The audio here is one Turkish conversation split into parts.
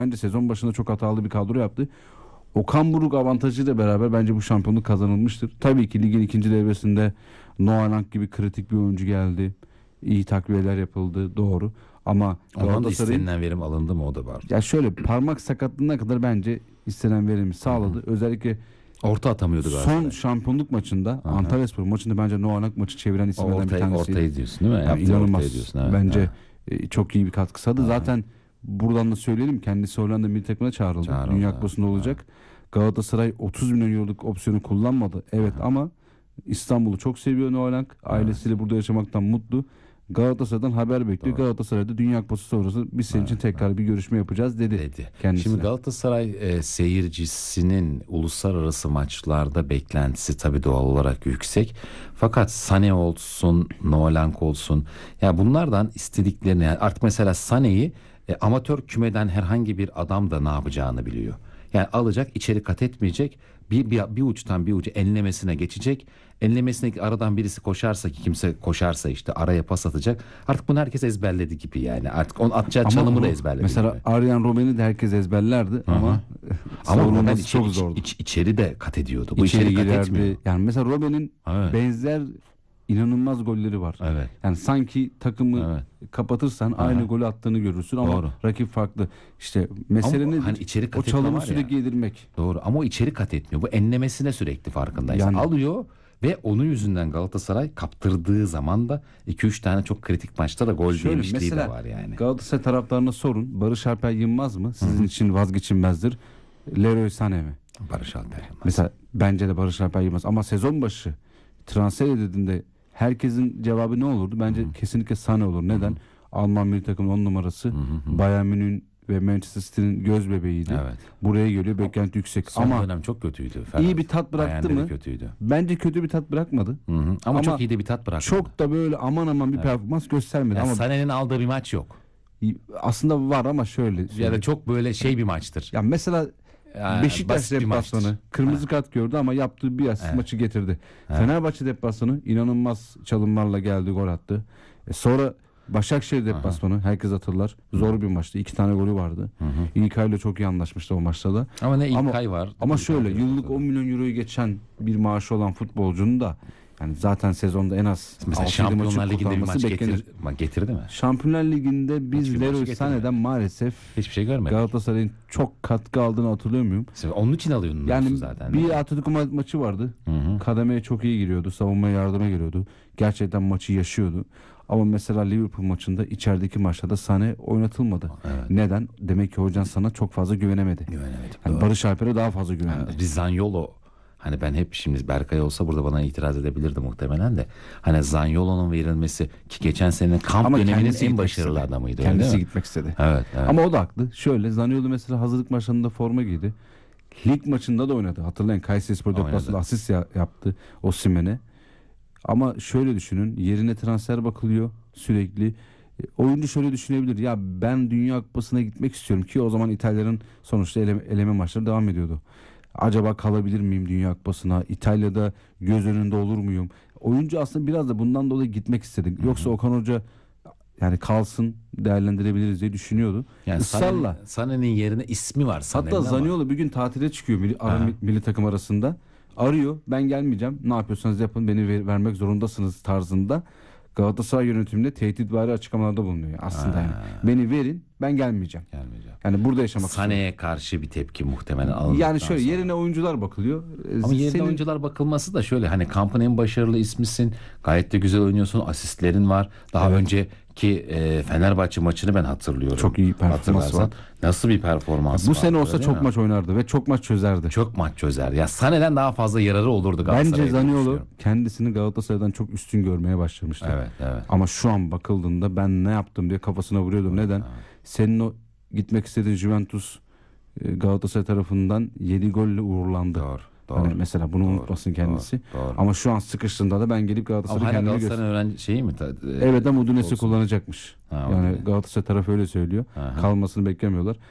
bence sezon başında çok hatalı bir kadro yaptı. Okan Buruk avantajıyla beraber bence bu şampiyonluk kazanılmıştır. Tabii ki ligin ikinci devresinde Noah Lang gibi kritik bir oyuncu geldi. İyi takviyeler yapıldı, doğru. Ama Ondan da Galatasaray'ın, istenilen verim alındı mı, o da var. ya şöyle, parmak sakatlığına kadar bence istenen verimi sağladı. Özellikle Orta atamıyordu son Galatasaray. şampiyonluk maçında, Antalyaspor maçında bence Noah Lang maçı çeviren O isimlerden bir tanesi. ortayı diyorsun değil mi? Yani Yaptığı inanılmaz. ortayı diyorsun. Evet, Bence evet. çok iyi bir katkı sağladı. Zaten buradan da söyleyelim, kendisi Hollanda milli takımına çağrıldı. Çağrıldı, Dünya Kupası'nda olacak. Galatasaray 30 milyon euroluk opsiyonu kullanmadı. Evet, ama İstanbul'u çok seviyor Noah Lang. Ailesiyle burada yaşamaktan mutlu. Galatasaray'dan haber bekliyor. Doğru. Galatasaray'da Dünya Kupası sonrası biz senin için tekrar bir görüşme yapacağız dedi kendisine. Şimdi Galatasaray seyircisinin uluslararası maçlarda beklentisi tabii doğal olarak yüksek. Fakat Sané olsun, Noah Lang olsun, ya bunlardan istediklerini, yani artık mesela Sané'yi amatör kümeden herhangi bir adam da ne yapacağını biliyor. Yani alacak, içeri kat etmeyecek, bir uçtan bir ucu enlemesine geçecek. Enlemesine aradan birisi koşarsa, ki kimse koşarsa işte araya pas atacak. Artık bunu herkes ezberledi gibi yani. Artık onun atacağı çalımı da ezberledi mesela gibi. Arjen Robben'i de herkes ezberlerdi ama Ama savunulması Robben çok zordu. içeri de kat ediyordu. Bu İçeri içeri kat girerdi. etmiyor. Yani mesela Robben'in Evet. benzer inanılmaz golleri var. Evet. Yani sanki takımı kapatırsan aynı golü attığını görürsün ama Doğru. rakip farklı. İşte mesele Ama nedir? hani içeri kat O etme çalımı var ya. sürekli yedirmek. Doğru, ama o içeri kat etmiyor. Bu enlemesine sürekli farkındaysan. Yani- Alıyor ve onun yüzünden Galatasaray kaptırdığı zaman da 2-3 tane çok kritik maçta da gol Şöyle yemişliği de mesela var yani. Galatasaray taraftarına sorun. Barış Alper Yılmaz mı? Sizin için vazgeçilmezdir. Leroy Sané mi? Barış Alper Yılmaz. Mesela bence de Barış Alper Yılmaz. Ama sezon başı transfer edildiğinde herkesin cevabı ne olurdu? Bence kesinlikle Sané olur. Neden? Alman milli takımın 10 numarası. Bayern Münih'in ve Manchester City'nin göz bebeğiydi. Evet. Buraya geliyor, beklenti yüksek. Son Ama dönem çok kötüydü. iyi bir tat bıraktı Bayern'de de mı? kötüydü. Bence kötü bir tat bırakmadı. Ama Ama çok iyi de bir tat bıraktı. Çok da böyle aman aman bir performans göstermedi. Yani Ama Sané'nin aldığı bir maç yok. aslında var ama şöyle. Ya da çok böyle şey bir maçtır. Ya mesela Yani Beşiktaş basit bir deplasmanı maçtır. kırmızı kart gördü ama yaptığı bir asist maçı getirdi. Fenerbahçe deplasmanı inanılmaz çalımlarla geldi, gol attı. Sonra Başakşehir deplasmanı herkes hatırlar. Zor bir maçtı. 2 tane golü vardı. İlkay'la çok iyi anlaşmıştı o maçta da. Ama ne İlkay var. Ama şöyle İlkay yıllık 10 milyon euroyu geçen bir maaşı olan futbolcunun da yani zaten sezonda en az mesela 6-7 maçı Şampiyonlar Ligi'nde bir kurtarması maç beklenir. getirdi mi? Şampiyonlar Ligi'nde biz Hiçbir maçı Leroy getirmedi. Sané'den maalesef Hiçbir şey görmedik. Galatasaray'ın çok katkı aldığını hatırlıyor muyum? Onun için alıyorsun Yani zaten. bir Atletico maçı vardı. Kademeye çok iyi giriyordu. Savunmaya yardıma geliyordu. Gerçekten maçı yaşıyordu. Ama mesela Liverpool maçında içerideki maçlarda Sané oynatılmadı. Evet. Neden? Demek ki hocan sana çok fazla güvenemedi. Yani doğru. Barış Alper'e daha fazla güvendi. Bir Zaniolo, hani ben hep, şimdi Berkay olsa burada bana itiraz edebilirdi muhtemelen de. Hani Zaniolo'nun verilmesi, ki geçen senenin kamp Ama döneminin kendisi en gitmek başarılı istedi. adamıydı. öyle Kendisi değil mi? gitmek istedi. Evet. Ama o da haklı. Şöyle, Zaniolo mesela hazırlık maçlarında forma giydi. Lig maçında da oynadı. Hatırlayın, Kayserispor deplasmanında asist yaptı Osimhen'e. Ama şöyle düşünün, yerine transfer bakılıyor sürekli. Oyuncu şöyle düşünebilir: ya ben Dünya Kupası'na gitmek istiyorum, ki o zaman İtalya'nın sonuçta eleme maçları devam ediyordu. Acaba kalabilir miyim Dünya Kupası'na? İtalya'da göz önünde olur muyum? Oyuncu aslında biraz da bundan dolayı gitmek istedi. Yoksa Okan Hoca yani kalsın, değerlendirebiliriz diye düşünüyordu. Yani Israrla. Sané'nin yerine ismi var Sané'nin Hatta ama. Zaniolo bir gün tatile çıkıyor milli takım arasında. Arıyor, ben gelmeyeceğim, ne yapıyorsanız yapın, beni vermek zorundasınız tarzında Galatasaray yönetiminde tehditvari açıklamalarda bulunuyor aslında. Yani beni verin, ben gelmeyeceğim. Yani burada yaşamak istiyorum. Sané'ye karşı bir tepki muhtemelen alındıktan Yani şöyle sonra. yerine oyuncular bakılıyor. Ama yerine oyuncular bakılması da şöyle, hani kampın en başarılı ismisin, gayet de güzel oynuyorsun, asistlerin var. Daha önceki Fenerbahçe maçını ben hatırlıyorum. Çok iyi performans Hatırlarsan. var. Nasıl bir performans Bu var, sene olsa değil çok mi? maç oynardı ve çok maç çözerdi. Çok maç çözer. Ya Sané'den daha fazla yararı olurdu Galatasaray'a. Bence diye Zaniolo düşünüyorum. kendisini Galatasaray'dan çok üstün görmeye başlamıştı. Evet. Ama şu an bakıldığında ben ne yaptım diye kafasına vuruyordu. Neden? Senin o gitmek istediğin Juventus Galatasaray tarafından 7 golle uğurlandı. Doğru. Hani mesela bunu unutmasın kendisi. Doğru. Ama şu an sıkıştığında da ben gelip Ama Galatasaray'ı hala kendime Galatasaray'ın öğrenci şeyi mi? Evet, ama Udinese olsun. kullanacakmış. Ha, Yani Udine. Galatasaray tarafı öyle söylüyor. Aha. Kalmasını beklemiyorlar.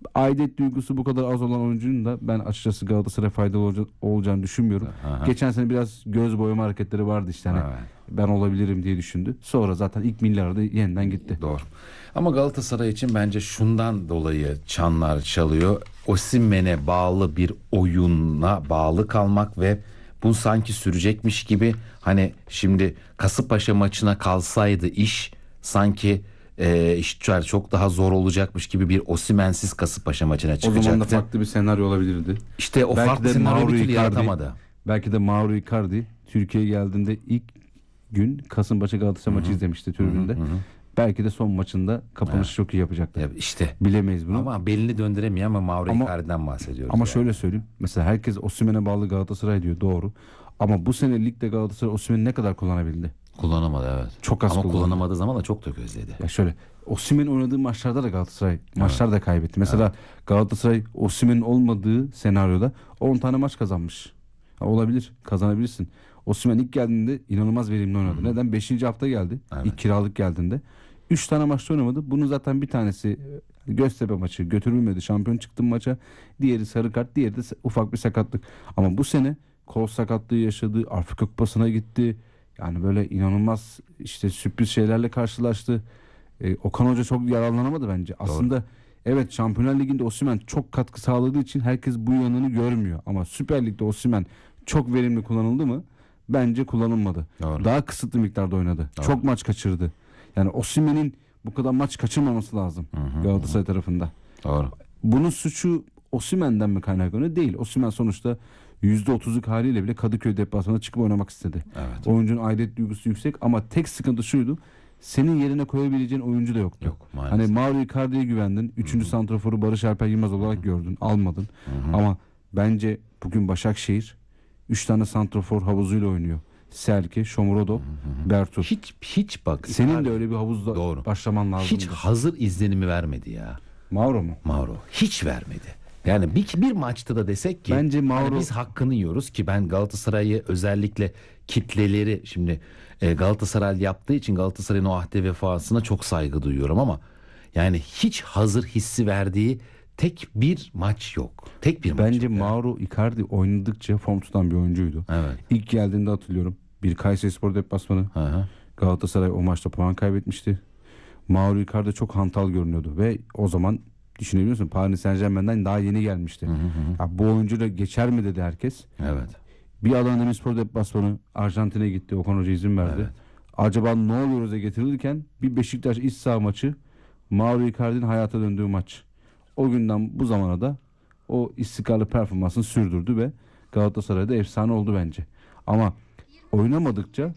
Aidiyet duygusu bu kadar az olan oyuncunun da ben açıkçası Galatasaray faydalı olacağını düşünmüyorum. Aha. Geçen sene biraz göz boyama hareketleri vardı işte hani Evet. ben olabilirim diye düşündü. Sonra zaten ilk milyarda yeniden gitti. Doğru. Ama Galatasaray için bence şundan dolayı çanlar çalıyor. Osimhen'e bağlı bir oyuna bağlı kalmak ve bu sanki sürecekmiş gibi, hani şimdi Kasımpaşa maçına kalsaydı iş sanki işler çok daha zor olacakmış gibi bir Osimhen'siz Kasımpaşa maçına O çıkacaktı. zaman da farklı bir senaryo olabilirdi. İşte o Belki farklı de senaryo Mauro bir türlü Icardi- yaratamadı. Belki de Mauro Icardi Türkiye'ye geldiğinde ilk gün Kasımpaşa Galatasaray maçı izlemişti tribünde. Belki de son maçında kapanışı çok iyi yapacaktı. Ya işte Bilemeyiz bunu. ama belini döndüremiyor, ama Mauro Ama- Icardi'den bahsediyoruz. Ama yani. şöyle söyleyeyim. Mesela herkes Osimhen'e bağlı Galatasaray diyor. Doğru. Ama bu sene ligde Galatasaray Osimhen'i ne kadar kullanabildi? Kullanamadı, evet. Çok az Ama kullandı. kullanamadığı zaman da çok da gözledi. Ya şöyle Osimhen oynadığı maçlarda da Galatasaray maçlar da kaybetti. Mesela Galatasaray Osimhen'in olmadığı senaryoda 10 tane maç kazanmış. Ha, olabilir. Kazanabilirsin. Osimhen ilk geldiğinde inanılmaz verimli oynadı. Neden? 5. hafta geldi. Evet. İlk kiralık geldiğinde. 3 tane maçta oynamadı. Bunun zaten bir tanesi Göztepe maçı götürülmedi. Şampiyon çıktı maça. Diğeri sarı kart. Diğeri de ufak bir sakatlık. Ama bu sene kol sakatlığı yaşadı. Afrika Kupası'na gitti. Yani böyle inanılmaz işte sürpriz şeylerle karşılaştı. Okan Hoca çok yararlanamadı bence. Aslında evet Şampiyonlar Ligi'nde Osimhen çok katkı sağladığı için herkes bu yanını görmüyor. Ama Süper Lig'de Osimhen çok verimli kullanıldı mı? Bence kullanılmadı. Doğru. Daha kısıtlı miktarda oynadı. Çok maç kaçırdı. Yani Osimhen'in bu kadar maç kaçırmaması lazım Galatasaray tarafında. Doğru. Bunun suçu Osimhen'den mi kaynaklanıyor? Değil. Osimhen sonuçta %30'luk haliyle bile Kadıköy deplasmanına çıkıp oynamak istedi. Evet. Oyuncunun aidiyet duygusu yüksek ama tek sıkıntı şuydu. Senin yerine koyabileceğin oyuncu da yoktu. Yok, maalesef. Hani Mauro Icardi'ye güvendin. 3. santraforu Barış Alper Yılmaz olarak gördün. Almadın. Ama bence bugün Başakşehir 3 tane santrafor havuzuyla oynuyor. Selke, Shomurodov, Bertu. Hiç bak. Senin Icardi- de öyle bir havuzda Doğru. başlaman lazım. Hiç hazır izlenimi vermedi ya. Mauro mu? Mauro. Hiç vermedi. Yani bir maçta da desek ki Bence Mauro- hani biz hakkını yiyoruz ki, ben Galatasaray'ı özellikle kitleleri şimdi Galatasaray yaptığı için Galatasaray'ın o ahde vefasına çok saygı duyuyorum, ama yani hiç hazır hissi verdiği tek bir maç yok. Tek bir maç Bence yok yani. Mauro Icardi oynadıkça form tutan bir oyuncuydu. Evet. İlk geldiğinde hatırlıyorum. Bir Kayserispor deplasmanı. Hı hı. Galatasaray o maçta puan kaybetmişti. Mauro Icardi çok hantal görünüyordu ve o zaman düşünebiliyor musun? Paris Saint-Germain'den daha yeni gelmişti. Ya bu oyuncuyla geçer mi dedi herkes. Evet. Bir Adana Demirspor deplasmanı Arjantin'e gitti. Okan Hoca izin verdi. Evet. Acaba ne oluyoruz'a getirilirken bir Beşiktaş iç saha maçı, Mauro Icardi'nin hayata döndüğü maç. O günden bu zamana da o istikrarlı performansını sürdürdü ve Galatasaray'da efsane oldu bence. Ama oynamadıkça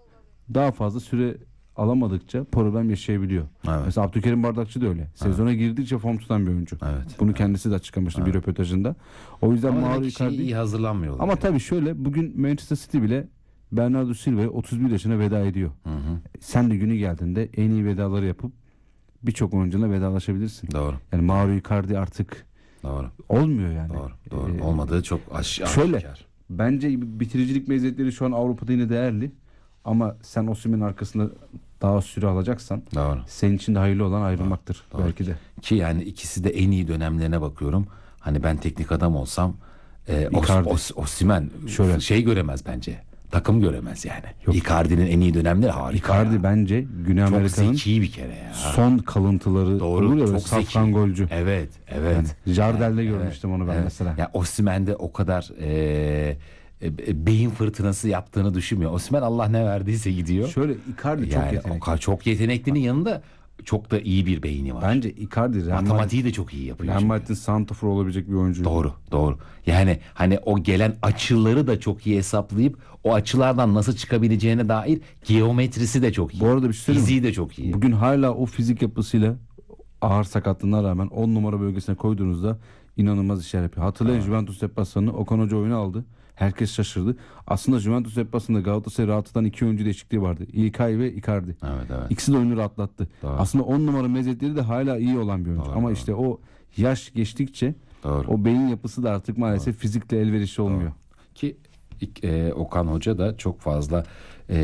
daha fazla süre alamadıkça problem yaşayabiliyor. Evet. Mesela Abdülkerim Bardakçı da öyle. Sezona girdikçe form tutan bir oyuncu. Evet. Bunu kendisi de açıklamıştı bir röportajında. O yüzden Ama Mauro demek ki Icardi iyi hazırlanmıyorlar. ama yani. tabii şöyle bugün Manchester City bile Bernardo Silva'ya 31 yaşına veda ediyor. Sen de günü geldiğinde en iyi vedaları yapıp birçok oyuncuna vedalaşabilirsin. Doğru. Yani Mauro Icardi artık Doğru. olmuyor yani. Doğru. Olmadığı çok Şöyle aşikar. bence bitiricilik meziyetleri şu an Avrupa'da yine değerli. Ama sen Osimhen'in arkasında daha süre alacaksan Doğru. senin için de hayırlı olan ayrılmaktır Doğru. belki de. Ki yani ikisi de en iyi dönemlerine bakıyorum. Hani ben teknik adam olsam Icardi. Osimhen Şöyle. şey göremez bence. Takım göremez yani. Yok. Icardi'nin en iyi dönemleri harika. Icardi ya. bence Güney Çok Amerika'nın zeki bir kere ya. son kalıntıları Doğru. olur ya böyle Çok zeki. safkan golcü. Evet. Evet. Yani Jardel'de Evet, görmüştüm onu ben evet. mesela. Ya Osimhen'de o kadar beyin fırtınası yaptığını düşünmüyor. Osimhen Allah ne verdiyse gidiyor. Şöyle Icardi çok Yani yetenekli. o kadar çok yeteneklinin yanında çok da iyi bir beyni var. Bence Icardi Real Matematiği de çok iyi yapıyor. çünkü. Madrid'in santrafor olabilecek bir oyuncu. Doğru. Yani hani o gelen açıları da çok iyi hesaplayıp o açılardan nasıl çıkabileceğine dair geometrisi de çok iyi. Bu arada bir şey söyleyeyim mi? Fiziği de çok iyi. Bugün hala o fizik yapısıyla ağır sakatlığına rağmen 10 numara bölgesine koyduğunuzda inanılmaz işler yapıyor. Hatırlayın Juventus deplasmanını Okan Hoca oyuna aldı. Herkes şaşırdı. Aslında Juventus deplasmanında Galatasaray rahat atan 2 oyuncu değişikliği vardı. İlkay ve Icardi. Evet. İkisi de oyunu rahatlattı. Doğru. Aslında 10 numara meziyetleri de hala iyi olan bir oyuncu. Doğru, Ama doğru. işte o yaş geçtikçe Doğru. o beyin yapısı da artık maalesef fizikle elverişli olmuyor. Ki Okan Hoca da çok fazla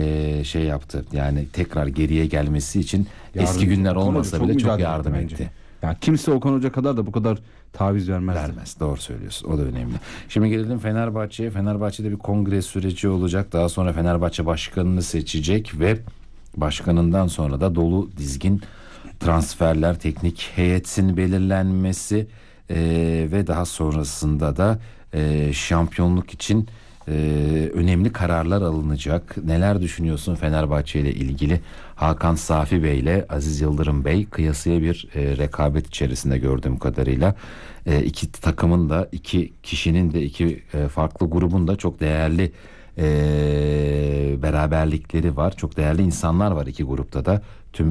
şey yaptı. Yani tekrar geriye gelmesi için Yardım- eski günler Okan Hoca olmasa çok bile çok mücadele yardım etti bence. etti. Yani kimse Okan Hoca kadar da bu kadar taviz vermez. Vermez. Doğru söylüyorsun. O da önemli. Şimdi gelelim Fenerbahçe'ye. Fenerbahçe'de bir kongre süreci olacak. Daha sonra Fenerbahçe başkanını seçecek ve başkanından sonra da dolu dizgin transferler, teknik heyetin belirlenmesi ve daha sonrasında da şampiyonluk için önemli kararlar alınacak. Neler düşünüyorsun Fenerbahçe ile ilgili? Hakan Safi Bey ile Aziz Yıldırım Bey kıyasıya bir rekabet içerisinde gördüğüm kadarıyla. İki takımın da, iki kişinin de, iki farklı grubun da çok değerli beraberlikleri var. Çok değerli insanlar var iki grupta da. Tüm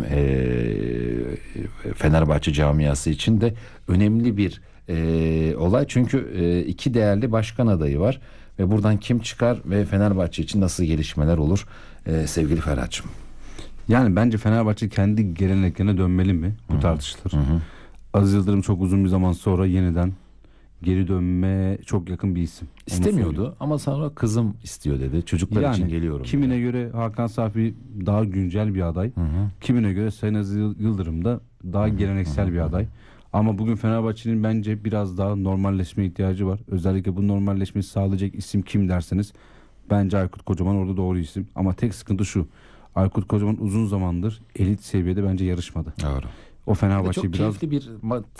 Fenerbahçe camiası için de önemli bir olay. Çünkü iki değerli başkan adayı var. Ve buradan kim çıkar ve Fenerbahçe için nasıl gelişmeler olur sevgili Ferhat'cığım? Yani bence Fenerbahçe kendi geleneklerine dönmeli mi? Bu tartışılır. Aziz Yıldırım çok uzun bir zaman sonra yeniden geri dönme çok yakın bir isim. Onu İstemiyordu söyleyeyim. ama sonra kızım istiyor dedi. Çocuklar için geliyorum. Kimine dedi. göre Hakan Safi daha güncel bir aday. Kimine göre Sayın Aziz Yıldırım da daha geleneksel bir aday. Ama bugün Fenerbahçe'nin bence biraz daha normalleşme ihtiyacı var. Özellikle bu normalleşmeyi sağlayacak isim kim derseniz bence Aykut Kocaman orada doğru isim. Ama tek sıkıntı şu. Aykut Kocaman uzun zamandır elit seviyede bence yarışmadı. Doğru. O Fenerbahçe Çok biraz keyifli bir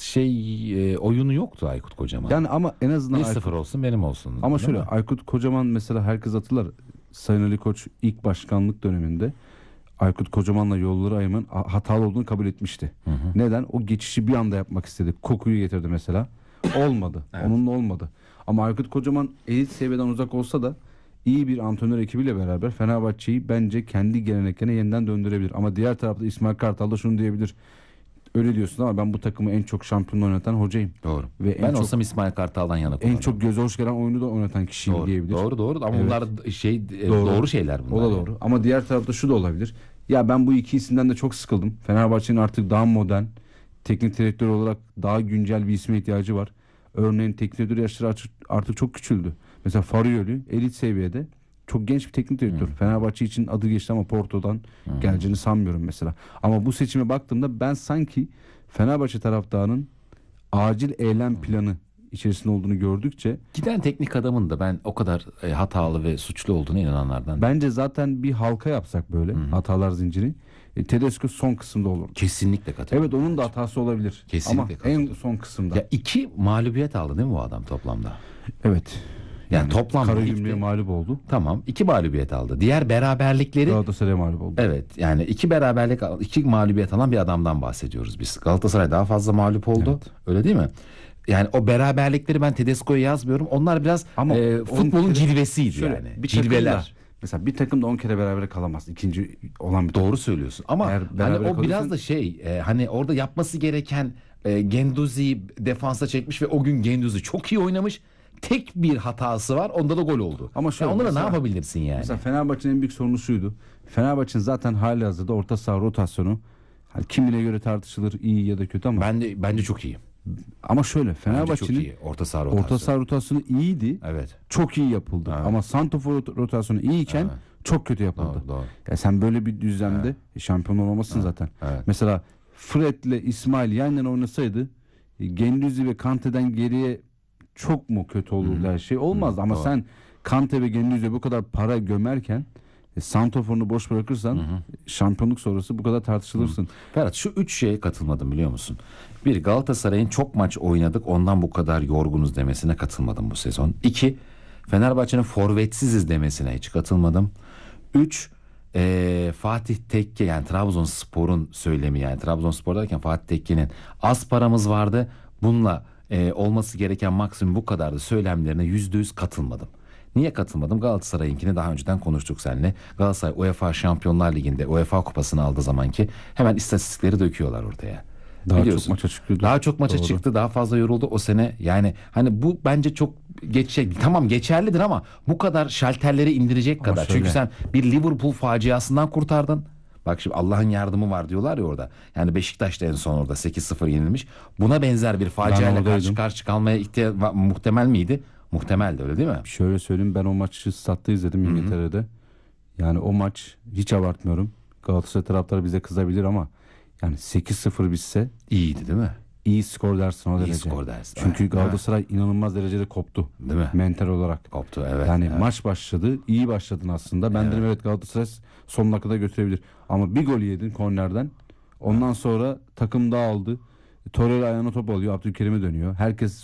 oyunu yoktu Aykut Kocaman. yani ama en azından 1-0 olsun benim olsun. ama değil şöyle mi? Aykut Kocaman mesela herkes hatırlar. Sayın Ali Koç ilk başkanlık döneminde Aykut Kocaman'la yolları ayırmanın hatalı olduğunu kabul etmişti. Neden? O geçişi bir anda yapmak istedi. Kokuyu getirdi mesela. Olmadı. Evet. Onunla olmadı. Ama Aykut Kocaman elit seviyeden uzak olsa da iyi bir antrenör ekibiyle beraber Fenerbahçe'yi bence kendi geleneklerine yeniden döndürebilir. Ama diğer tarafta İsmail Kartal da şunu diyebilir. Öyle diyorsun ama ben bu takımı en çok şampiyonluğu oynatan hocayım. Doğru. Ve Ben en çok olsam İsmail Kartal'dan yana en kullanırım. çok göze hoş gelen oyunu da oynatan kişiyim Doğru, diyebilir. doğru ama Evet. bunlar doğru şeyler bunlar. O da yani. doğru. Ama diğer tarafta şu da olabilir. Ya ben bu iki isimden de çok sıkıldım. Fenerbahçe'nin artık daha modern, teknik direktör olarak daha güncel bir isme ihtiyacı var. Örneğin teknik direktör yaşları artık çok küçüldü. Mesela Farioli elit seviyede çok genç bir teknik direktör. Fenerbahçe için adı geçti ama Porto'dan geleceğini sanmıyorum mesela. Ama bu seçime baktığımda ben sanki Fenerbahçe taraftarının acil eylem planı içerisinde olduğunu gördükçe Giden teknik adamın da ben o kadar hatalı ve suçlu olduğuna inananlardan. bence zaten bir halka yapsak böyle hatalar zinciri. Tedesco son kısımda olur. Kesinlikle katılıyorum. Evet onun da hatası olabilir. Kesinlikle Ama en katılıyorum. son kısımda. Ya 2 mağlubiyet aldı değil mi bu adam toplamda? Evet. Yani toplamda Karagümrük'e ligde- mağlup oldu. Tamam 2 mağlubiyet aldı. Diğer beraberlikleri Galatasaray'a mağlup oldu. evet yani 2 beraberlik 2 mağlubiyet alan bir adamdan bahsediyoruz biz. Galatasaray daha fazla mağlup oldu. Evet. Öyle değil mi? Yani o beraberlikleri ben Tedesco'ya yazmıyorum. Onlar biraz Ama futbolun 10 kere- cilvesiydi Şöyle, yani. bir takım da- Cilveler. mesela bir takım da 10 kere beraber kalamaz. İkinci olan bir takım. Doğru söylüyorsun. Ama Eğer hani beraber o biraz kalırsan- da hani orada yapması gereken Genduzi'yi defansa çekmiş ve o gün Genduzi çok iyi oynamış. Tek bir hatası var. Onda da gol oldu. Ama şöyle, onlara ne mesela- yapabilirsin yani? Mesela Fenerbahçe'nin en büyük sorunu şuydu. Fenerbahçe'nin zaten halihazırda orta saha rotasyonu hani kimine göre tartışılır iyi ya da kötü ama Bence çok iyi. ama şöyle Bence çok Fenerbahçe'nin iyi. Orta saha rotasyonu. orta saha rotasyonu iyiydi. Evet. Çok iyi yapıldı. Evet. Ama santrafor rotasyonu iyiyken Evet. çok kötü yapıldı. Doğru. Ya sen böyle bir düzlemde şampiyon olamazsın zaten. Evet. Mesela Fred'le İsmail yan yana oynasaydı Genduzi ve Kante'den geriye çok mu kötü olurdu her şey? Olmazdı ama Doğru. sen Kante ve Genduzi'ye bu kadar para gömerken santraforunu boş bırakırsan şampiyonluk sonrası bu kadar tartışılırsın. Ferhat şu 3 şeye katılmadım biliyor musun? Bir, Galatasaray'ın çok maç oynadık ondan bu kadar yorgunuz demesine katılmadım bu sezon. 2, Fenerbahçe'nin forvetsiziz demesine hiç katılmadım. 3, Fatih Tekke yani Trabzonspor'un söylemi yani Trabzonspor derken Fatih Tekke'nin az paramız vardı. Bununla olması gereken maksimum bu kadardı söylemlerine %100 katılmadım. Niye katılmadım? Galatasaray'ınkini daha önceden konuştuk seninle. Galatasaray UEFA Şampiyonlar Ligi'nde UEFA kupasını aldığı zamanki hemen istatistikleri döküyorlar ortaya. Daha Biliyorsun. çok maça çıkıyordu. Daha çok maça Doğru. çıktı, daha fazla yoruldu o sene. Yani hani bu bence çok tamam geçerlidir ama bu kadar şalterleri indirecek Ama kadar. şöyle. Çünkü sen bir Liverpool faciasından kurtardın. Bak şimdi Allah'ın yardımı var diyorlar ya orada. Yani Beşiktaş da en son orada 8-0 yenilmiş. Buna benzer bir faciayla oradaydım. karşı kalmaya muhtemel miydi? Muhtemeldi öyle değil mi? Şöyle söyleyeyim ben o maçı statta izledim İngiltere'de. Yani o maç hiç abartmıyorum. Galatasaray taraftarı bize kızabilir ama yani 8-0 bitse İyiydi değil mi? iyi skor dersin o İyi derece. skor dersin. Çünkü Evet, Galatasaray inanılmaz derecede koptu. değil mi? Mental olarak. Koptu, evet. Yani evet. maç başladı. İyi başladın aslında. Ben dedim evet Galatasaray son dakikada götürebilir. Ama bir gol yedin kornerden. Ondan sonra takım dağıldı. Torreira ayağına top alıyor. Abdülkerim'e dönüyor. Herkes